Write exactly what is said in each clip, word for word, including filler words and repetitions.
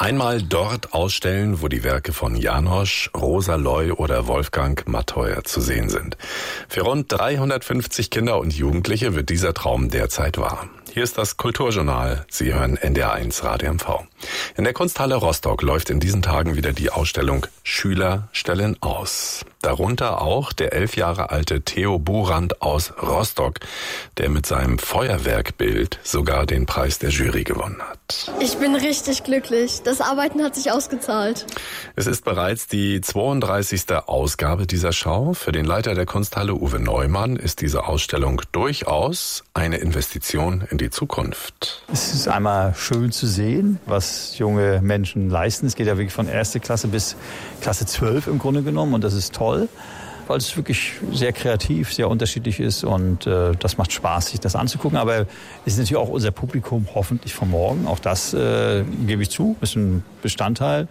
Einmal dort ausstellen, wo die Werke von Janosch, Rosa Loy oder Wolfgang Mattheuer zu sehen sind. Für rund dreihundertfünfzig Kinder und Jugendliche wird dieser Traum derzeit wahr. Hier ist das Kulturjournal. Sie hören N D R eins Radio M V. In der Kunsthalle Rostock läuft in diesen Tagen wieder die Ausstellung Schüler stellen aus. Darunter auch der elf Jahre alte Theo Burand aus Rostock, der mit seinem Feuerwerkbild sogar den Preis der Jury gewonnen hat. Ich bin richtig glücklich. Das Arbeiten hat sich ausgezahlt. Es ist bereits die zweiunddreißigste Ausgabe dieser Schau. Für den Leiter der Kunsthalle, Uwe Neumann, ist diese Ausstellung durchaus eine Investition in die Zukunft. Es ist einmal schön zu sehen, was junge Menschen leisten. Es geht ja wirklich von erste Klasse bis Klasse zwölf im Grunde genommen, und das ist toll, weil es wirklich sehr kreativ, sehr unterschiedlich ist, und äh, das macht Spaß, sich das anzugucken. Aber es ist natürlich auch unser Publikum hoffentlich von morgen. Auch das äh, gebe ich zu, ist ein Bestandteil.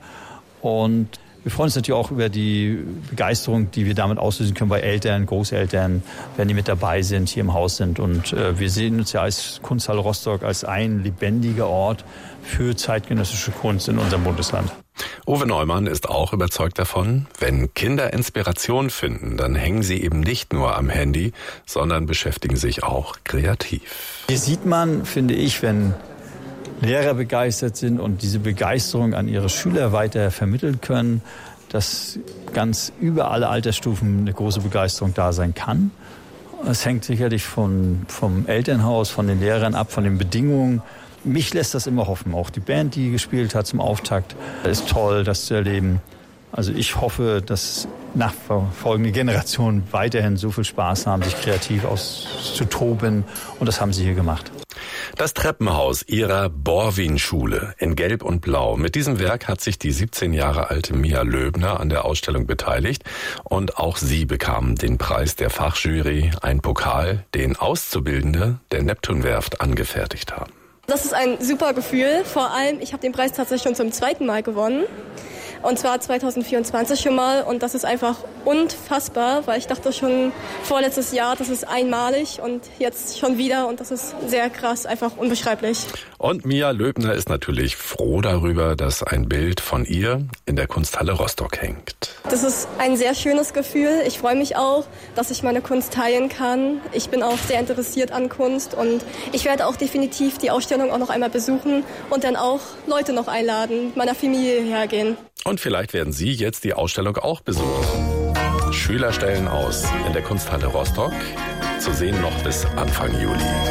Und wir freuen uns natürlich auch über die Begeisterung, die wir damit auslösen können bei Eltern, Großeltern, wenn die mit dabei sind, hier im Haus sind. Und äh, wir sehen uns ja als Kunsthalle Rostock als ein lebendiger Ort für zeitgenössische Kunst in unserem Bundesland. Uwe Neumann ist auch überzeugt davon, wenn Kinder Inspiration finden, dann hängen sie eben nicht nur am Handy, sondern beschäftigen sich auch kreativ. Hier sieht man, finde ich, wenn Lehrer begeistert sind und diese Begeisterung an ihre Schüler weiter vermitteln können, dass ganz über alle Altersstufen eine große Begeisterung da sein kann. Es hängt sicherlich von, vom Elternhaus, von den Lehrern ab, von den Bedingungen. Mich lässt das immer hoffen. Auch die Band, die gespielt hat zum Auftakt, ist toll, das zu erleben. Also ich hoffe, dass nachfolgende Generationen weiterhin so viel Spaß haben, sich kreativ auszutoben. Und das haben sie hier gemacht. Das Treppenhaus ihrer Borwin-Schule in Gelb und Blau. Mit diesem Werk hat sich die siebzehn Jahre alte Mia Löbner an der Ausstellung beteiligt. Und auch sie bekam den Preis der Fachjury, ein Pokal, den Auszubildende der Neptunwerft angefertigt haben. Das ist ein super Gefühl. Vor allem, ich habe den Preis tatsächlich schon zum zweiten Mal gewonnen. Und zwar zwanzig vierundzwanzig schon mal. Und das ist einfach unfassbar, weil ich dachte schon vorletztes Jahr, das ist einmalig, und jetzt schon wieder. Und das ist sehr krass, einfach unbeschreiblich. Und Mia Löbner ist natürlich froh darüber, dass ein Bild von ihr in der Kunsthalle Rostock hängt. Das ist ein sehr schönes Gefühl. Ich freue mich auch, dass ich meine Kunst teilen kann. Ich bin auch sehr interessiert an Kunst, und ich werde auch definitiv die Ausstellung auch noch einmal besuchen und dann auch Leute noch einladen, meiner Familie hergehen. Und vielleicht werden Sie jetzt die Ausstellung auch besuchen. Schüler stellen aus in der Kunsthalle Rostock. Zu sehen noch bis Anfang Juli.